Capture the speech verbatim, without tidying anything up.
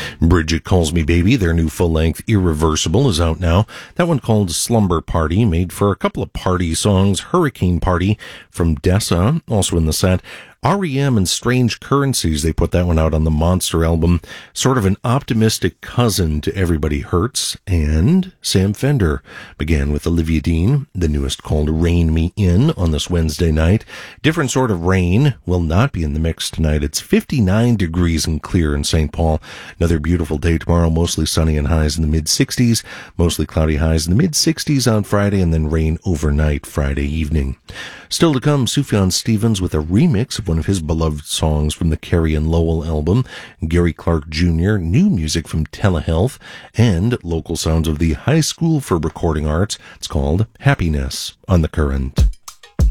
Bridget Calls Me Baby, their new full-length Irreversible, is out now. That one called Slumber Party, made for a couple of party songs. Hurricane Party from Dessa, also in the set. R E M and Strange Currencies, they put that one out on the Monster album. Sort of an optimistic cousin to Everybody Hurts. And Sam Fender began with Olivia Dean, the newest called Rain Me In on this Wednesday night. Different sort of rain will not be in the mix tonight. It's fifty-nine degrees and clear in Saint Paul. Another beautiful day tomorrow, mostly sunny and highs in the mid-sixties. Mostly cloudy highs in the mid-sixties on Friday, and then rain overnight Friday evening. Still to come, Sufjan Stevens with a remix of one of his beloved songs from the Carrie and Lowell album, Gary Clark Junior, new music from Telehealth, and local sounds of the High School for Recording Arts. It's called Happiness on The Current.